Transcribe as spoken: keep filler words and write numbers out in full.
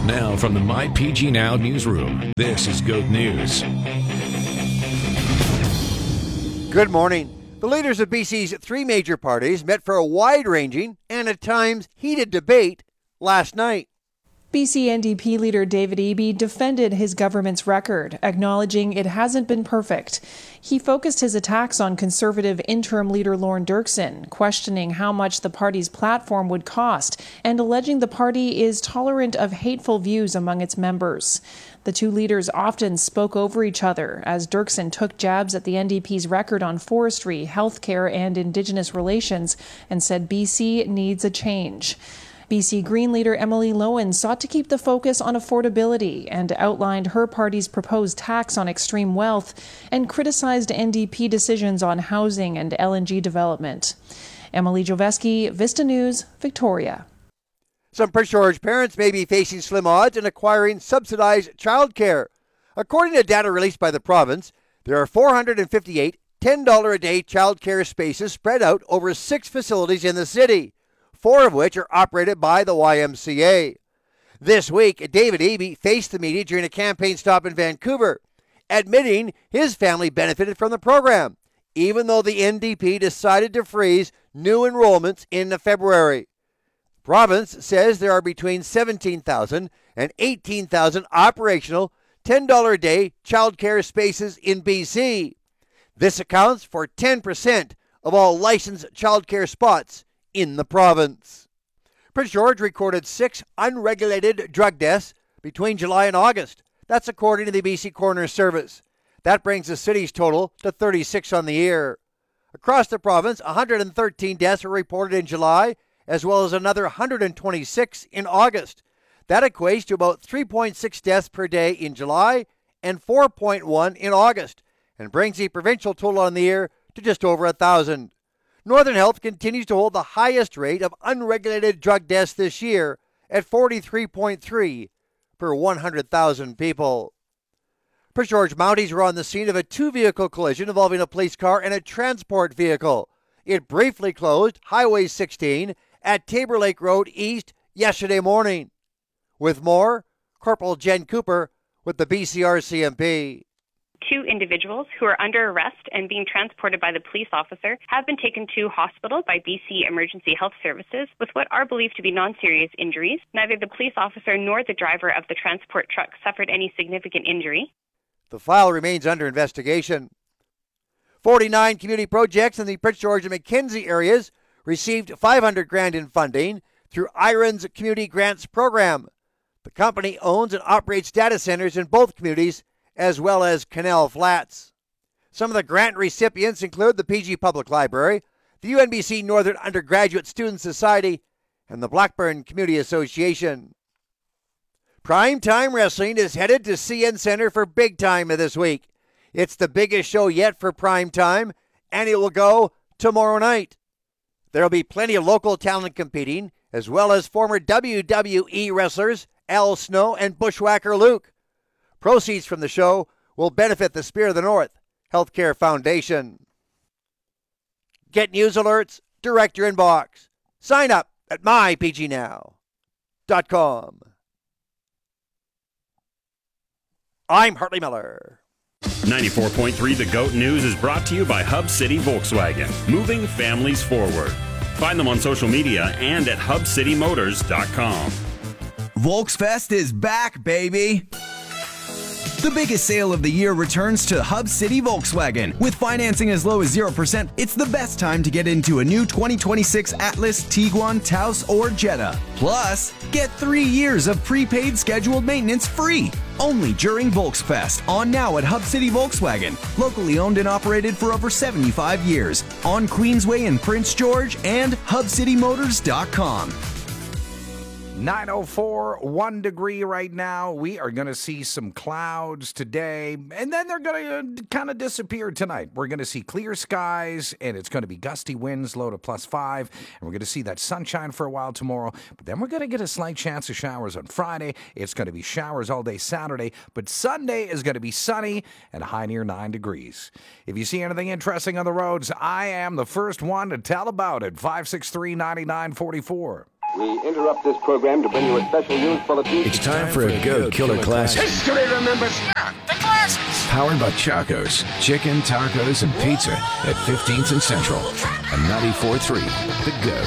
Now from the My P G Now newsroom, this is GOAT News. Good morning. The leaders of B C's three major parties met for a wide-ranging and at times heated debate last night. B C N D P leader David Eby defended his government's record, acknowledging it hasn't been perfect. He focused his attacks on Conservative interim leader Lorne Dirksen, questioning how much the party's platform would cost and alleging the party is tolerant of hateful views among its members. The two leaders often spoke over each other as Dirksen took jabs at the N D P's record on forestry, healthcare, and Indigenous relations and said B C needs a change. B C Green leader Emily Lowen sought to keep the focus on affordability and outlined her party's proposed tax on extreme wealth and criticized N D P decisions on housing and L N G development. Emily Joveski, Vista News, Victoria. Some Prince George parents may be facing slim odds in acquiring subsidized childcare. According to data released by the province, there are four hundred fifty-eight ten dollars a day childcare spaces spread out over six facilities in the city, four of which are operated by the Y M C A. This week, David Eby faced the media during a campaign stop in Vancouver, admitting his family benefited from the program, even though the N D P decided to freeze new enrollments in February. The province says there are between seventeen thousand and eighteen thousand operational ten dollars a day childcare spaces in B C. This accounts for ten percent of all licensed childcare spots in the province. Prince George recorded six unregulated drug deaths between July and August. That's according to the B C Coroner's Service. That brings the city's total to thirty-six on the year. Across the province, one hundred thirteen deaths were reported in July, as well as another one hundred twenty-six in August. That equates to about three point six deaths per day in July and four point one in August, and brings the provincial total on the year to just over one thousand. Northern Health continues to hold the highest rate of unregulated drug deaths this year at forty-three point three per one hundred thousand people. Prince George Mounties were on the scene of a two-vehicle collision involving a police car and a transport vehicle. It briefly closed Highway sixteen at Tabor Lake Road East yesterday morning. With more, Corporal Jen Cooper with the B C R C M P. Two individuals who are under arrest and being transported by the police officer have been taken to hospital by B C Emergency Health Services with what are believed to be non-serious injuries. Neither the police officer nor the driver of the transport truck suffered any significant injury. The file remains under investigation. forty-nine community projects in the Prince George and Mackenzie areas received five hundred grand in funding through IRON's Community Grants program. The company owns and operates data centers in both communities, as well as Canal Flats. Some of the grant recipients include the P G Public Library, the U N B C Northern Undergraduate Student Society, and the Blackburn Community Association. Primetime Wrestling is headed to C N Center for Big Time this week. It's the biggest show yet for Primetime, and it will go tomorrow night. There will be plenty of local talent competing, as well as former W W E wrestlers Al Snow and Bushwhacker Luke. Proceeds from the show will benefit the Spear of the North Healthcare Foundation. Get news alerts direct your inbox. Sign up at my p g now dot com. I'm Hartley Miller. ninety-four point three The GOAT News is brought to you by Hub City Volkswagen, moving families forward. Find them on social media and at hub city motors dot com. Volksfest is back, baby! The biggest sale of the year returns to Hub City Volkswagen. With financing as low as zero percent, it's the best time to get into a new twenty twenty-six Atlas, Tiguan, Taos, or Jetta. Plus, get three years of prepaid scheduled maintenance free. Only during Volksfest. On now at Hub City Volkswagen. Locally owned and operated for over seventy-five years. On Queensway in Prince George and hub city motors dot com. nine oh four, one degree right now. We are going to see some clouds today, and then they're going to kind of disappear tonight. We're going to see clear skies, and it's going to be gusty winds, low to plus five, and we're going to see that sunshine for a while tomorrow, but then we're going to get a slight chance of showers on Friday. It's going to be showers all day Saturday, but Sunday is going to be sunny and high near nine degrees. If you see anything interesting on the roads, I am the first one to tell about it. five six three, nine nine four four. We interrupt this program to bring you a special news bulletin. It's time for a Go Killer Classic. History remembers not the classics. Powered by Chaco's, chicken, tacos, and pizza at fifteenth and Central. And ninety-four point three, The Goat.